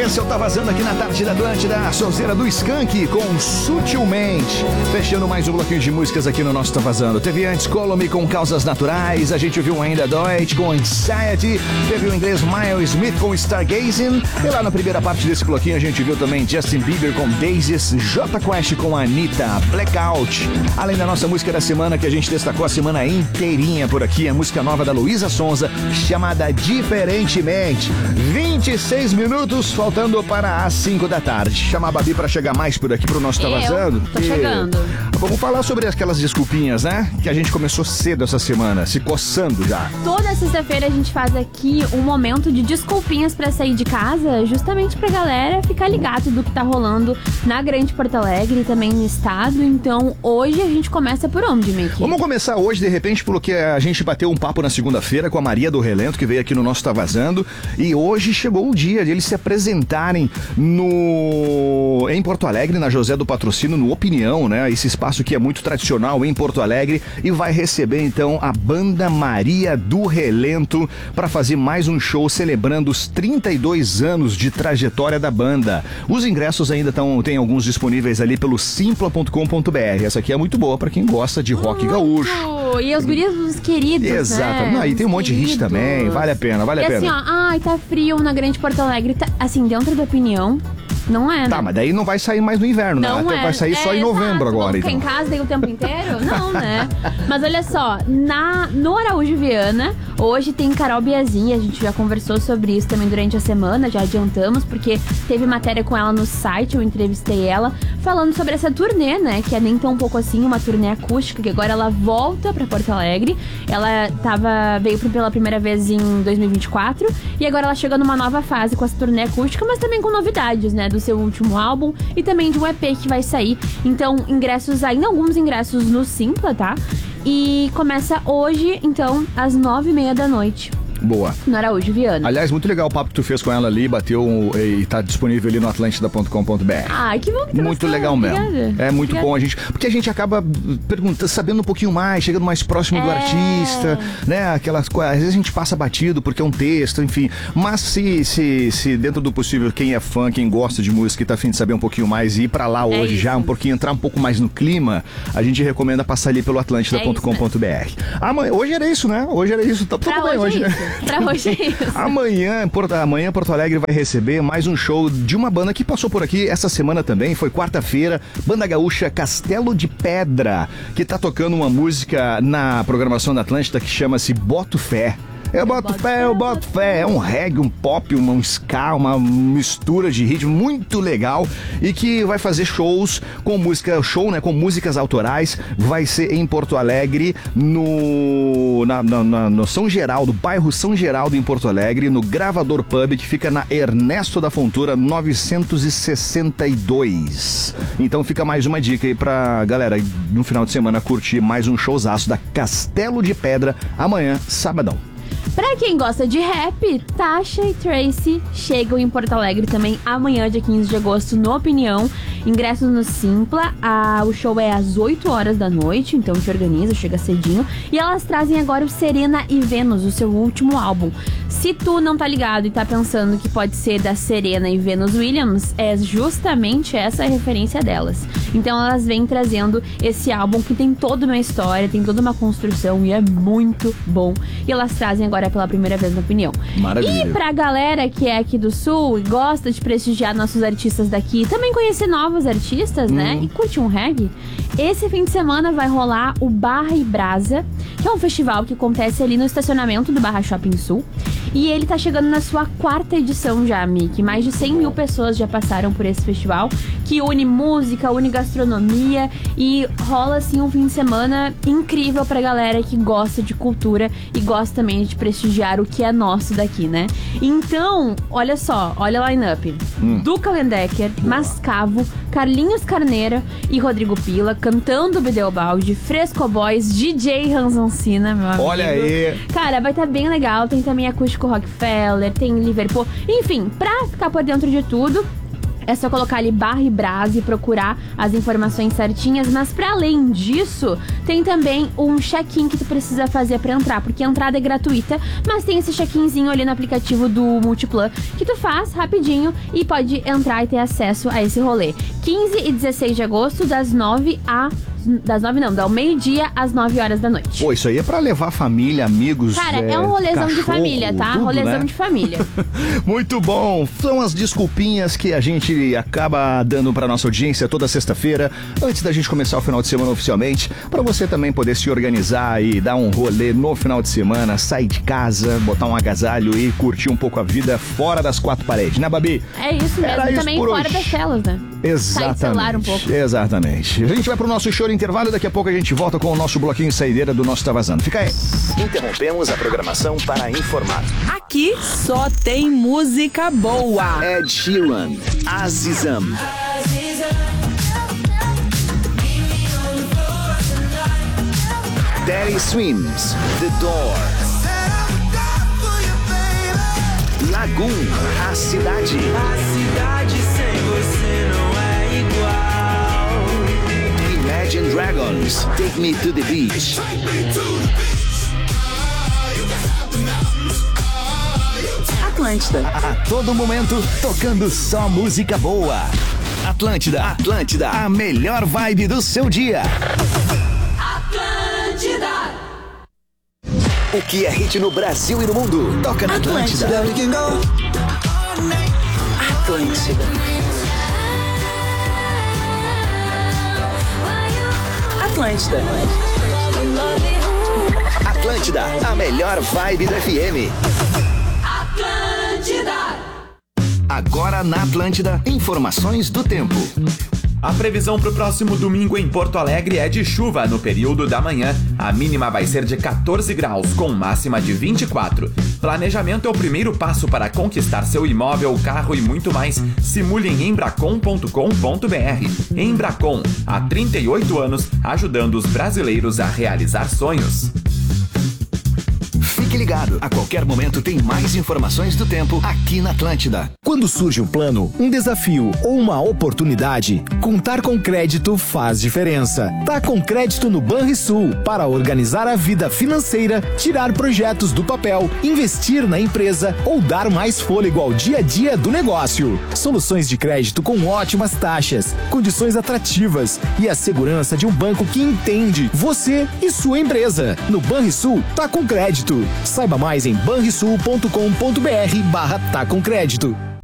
sequência, eu tá vazando aqui na tarde da Atlântida, a sonzeira do Skank com Sutilmente. Fechando mais um bloquinho de músicas aqui no nosso Tá Vazando. Teve antes Column com Causas Naturais, a gente ouviu ainda Deutsch com Anxiety, teve o inglês Miles Smith com Stargazing, e lá na primeira parte desse bloquinho a gente viu também Justin Bieber com Daisies, Jota Quest com Anitta, Blackout. Além da nossa música da semana, que a gente destacou a semana inteirinha por aqui, a música nova da Luísa Sonza, chamada Diferentemente. 26 minutos, faltando para as 5 da tarde. Chama a Babi pra chegar mais por aqui pro nosso Tá Vazando. Tô chegando. Vamos falar sobre aquelas desculpinhas, né? Que a gente começou cedo essa semana, se coçando já. Toda sexta-feira a gente faz aqui um momento de desculpinhas pra sair de casa, justamente pra galera ficar ligado do que tá rolando na Grande Porto Alegre e também no estado. Então, hoje a gente começa por onde, Mickey? Vamos começar hoje, de repente, porque a gente bateu um papo na segunda-feira com a Maria do Relento, que veio aqui no nosso Tá Vazando. E hoje chegou o dia de eles se apresentarem em Porto Alegre, na José do Patrocínio, no Opinião, né? Esse espaço que é muito tradicional em Porto Alegre, e vai receber então a banda Maria do Relento para fazer mais um show celebrando os 32 anos de trajetória da banda. Os ingressos ainda tem alguns disponíveis ali pelo simpla.com.br. Essa aqui é muito boa para quem gosta de rock gaúcho. E os guris queridos, exato, né? Não, e tem um monte de hit também, vale a pena, vale a pena. E assim, ó, tá frio na Grande Porto Alegre, tá, assim, dentro da Opinião, não é, né? Tá, mas daí não vai sair mais no inverno, não, né? Vai sair só em novembro agora, então. Ficar em casa daí o tempo inteiro? Não, né? Mas olha só, no Araújo Viana, hoje tem Carol Biazin, a gente já conversou sobre isso também durante a semana, já adiantamos, porque teve matéria com ela no site, eu entrevistei ela, falando sobre essa turnê, né? Que é nem tão pouco assim, uma turnê acústica, que agora ela volta pra Porto Alegre. Ela veio pela primeira vez em 2024, e agora ela chega numa nova fase com essa turnê acústica, mas também com novidades, né? Do seu último álbum e também de um EP que vai sair. Então, alguns ingressos no Simpla, tá? E começa hoje, então, às 9h30 da noite. Boa. No Araújo Viana. Aliás, muito legal o papo que tu fez com ela ali, e tá disponível ali no atlântida.com.br. Ah, que bom que tu muito gostou. legal mesmo. Obrigada. É muito bom porque a gente acaba sabendo um pouquinho mais, chegando mais próximo do artista, né? Aquelas coisas, às vezes a gente passa batido porque é um texto, enfim. Mas se dentro do possível, quem é fã, quem gosta de música e tá a fim de saber um pouquinho mais e ir pra lá hoje já, entrar um pouco mais no clima, a gente recomenda passar ali pelo atlântida.com.br. Hoje era isso, né? Hoje era isso. Tá tudo bem hoje, né? Pra hoje é isso. Amanhã Porto Alegre vai receber mais um show de uma banda que passou por aqui essa semana também, foi quarta-feira, banda gaúcha Castelo de Pedra, que tá tocando uma música na programação da Atlântida que chama-se Boto Fé. Eu boto fé. É um reggae, um pop, um ska, uma mistura de ritmo muito legal e que vai fazer shows com músicas autorais. Vai ser em Porto Alegre, no São Geraldo, bairro São Geraldo, em Porto Alegre, no Gravador Pub, que fica na Ernesto da Fontoura 962. Então fica mais uma dica aí pra galera no final de semana curtir mais um showzaço da Castelo de Pedra amanhã, sabadão. Pra quem gosta de rap, Tasha e Tracy chegam em Porto Alegre também amanhã, dia 15 de agosto, no Opinião. Ingressos no Simpla. O show é às 8 horas da noite, então te organiza, chega cedinho. E elas trazem agora o Serena e Vênus, o seu último álbum. Se tu não tá ligado e tá pensando que pode ser da Serena e Venus Williams, é justamente essa a referência delas. Então elas vêm trazendo esse álbum que tem toda uma história, tem toda uma construção e é muito bom. E elas trazem agora pela primeira vez na Opinião. Maravilha. E pra galera que é aqui do Sul e gosta de prestigiar nossos artistas daqui, também conhecer novos artistas, né? E curte um reggae, esse fim de semana vai rolar o Barra e Brasa, que é um festival que acontece ali no estacionamento do Barra Shopping Sul. E ele tá chegando na sua 4ª edição já, Mickey. Mais de 100 mil pessoas já passaram por esse festival, que une música, une gastronomia e rola, assim, um fim de semana incrível pra galera que gosta de cultura e gosta também de prestigiar o que é nosso daqui, né? Então, olha só, olha a line-up. Duca Lendecker, Mascavo, Carlinhos Carneiro e Rodrigo Pila, cantando Bedelbalde, Fresco Boys, DJ Ranzoncina, meu amigo. Olha aí! Cara, vai estar bem legal. Tem também Acústico Rockefeller, tem Liverpool. Enfim, pra ficar por dentro de tudo, é só colocar ali Barra e Brasa e procurar as informações certinhas. Mas pra além disso, tem também um check-in que tu precisa fazer pra entrar, porque a entrada é gratuita, mas tem esse check-inzinho ali no aplicativo do Multiplan que tu faz rapidinho e pode entrar e ter acesso a esse rolê. 15 e 16 de agosto, ao meio-dia às 9 horas da noite. Pô, isso aí é pra levar família, amigos. Cara, é um rolezão de família, tá? Tudo, rolezão né? de família. Muito bom. São as desculpinhas que a gente acaba dando pra nossa audiência toda sexta-feira, antes da gente começar o final de semana oficialmente, pra você também poder se organizar e dar um rolê no final de semana, sair de casa, botar um agasalho e curtir um pouco a vida fora das quatro paredes, né, Babi? É isso mesmo. Era E isso também por fora hoje. das telas, né? Exatamente. Sair do celular um pouco. Exatamente. A gente vai pro nosso show de intervalo e daqui a pouco a gente volta com o nosso bloquinho saideira do nosso Tá Vazando. Fica aí. Interrompemos a programação para informar. Aqui só tem música boa. Ed Sheeran, Azizam. Daddy Swims, The Door. Lagoon, A Cidade. A cidade sem você não é igual. Imagine Dragons, Take Me to the Beach. Atlântida. A todo momento, tocando só música boa. Atlântida, Atlântida, a melhor vibe do seu dia. O que é hit no Brasil e no mundo, toca na Atlântida. Atlântida. Atlântida. Atlântida, a melhor vibe do FM. Agora na Atlântida, informações do tempo. A previsão para o próximo domingo em Porto Alegre é de chuva no período da manhã. A mínima vai ser de 14 graus, com máxima de 24. Planejamento é o primeiro passo para conquistar seu imóvel, carro e muito mais. Simule em embracon.com.br. Embracon, há 38 anos, ajudando os brasileiros a realizar sonhos. Fique ligado, a qualquer momento tem mais informações do tempo aqui na Atlântida. Quando surge um plano, um desafio ou uma oportunidade, contar com crédito faz diferença. Tá com crédito no Banrisul para organizar a vida financeira, tirar projetos do papel, investir na empresa ou dar mais fôlego ao dia a dia do negócio. Soluções de crédito com ótimas taxas, condições atrativas e a segurança de um banco que entende você e sua empresa. No Banrisul, tá com crédito. Saiba mais em banrisul.com.br/tá com crédito.